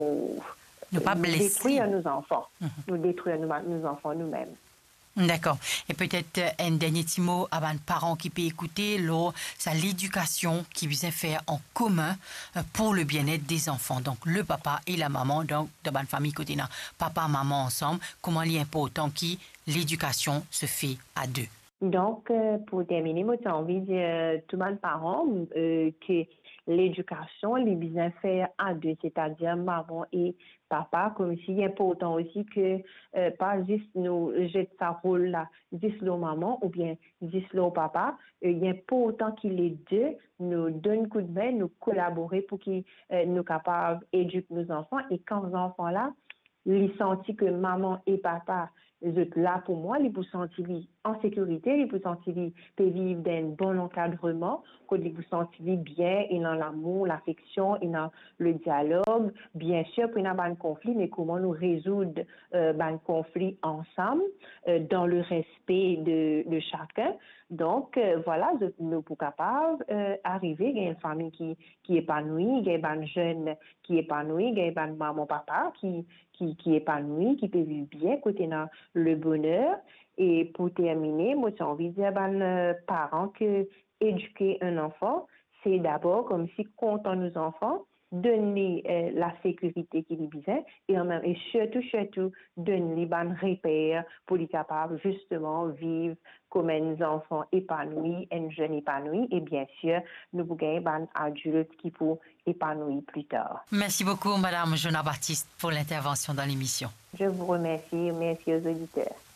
Ne pas blesser. Détruire nos enfants. Nous détruire nos enfants nous-mêmes. D'accord. Et peut-être un dernier petit mot à un parent qui peut écouter, c'est l'éducation qui vous est fait en commun pour le bien-être des enfants. Donc, le papa et la maman, donc, dans une famille côté là, papa, maman ensemble, comment il est important que l'éducation se fait à deux. Donc, pour terminer, moi, j'ai envie de dire tout le monde parent que l'éducation, les bien faire à deux, c'est-à-dire maman et papa, comme si il est important aussi que pas juste nous jette sa rôle là, juste le maman ou bien juste le papa, il est important que les deux nous donnent coup de main, nous collaborer pour qu'ils nous capables d'éduquer nos enfants et quand nos enfants là, ils sentent que maman et papa ils sont là pour moi, ils vous sentir en sécurité, ils vous sentir peut vivre dans un bon encadrement, que ils vous sentir bien, et dans l'amour, l'affection, et dans le dialogue. Bien sûr, pour n'a pas un conflit, mais comment nous résoudre un conflit ensemble, dans le respect de chacun. Donc, voilà, nous sommes capables d'arriver à une famille qui est épanouie, un jeune qui est épanoui, un maman, papa qui est épanoui, qui peut vivre bien, côté dans le bonheur. Et pour terminer, moi, j'ai envie de dire aux parents que éduquer un enfant, c'est d'abord comme si comptant nos enfants, donner la sécurité qu'il a besoin et surtout, donner les bonnes repères pour les capables justement vivre comme un enfant épanoui, un jeune épanoui et bien sûr, nous pouvons gagner un adulte qui peut épanouir plus tard. Merci beaucoup, Madame Jonah Baptiste, pour l'intervention dans l'émission. Je vous remercie. Merci aux auditeurs.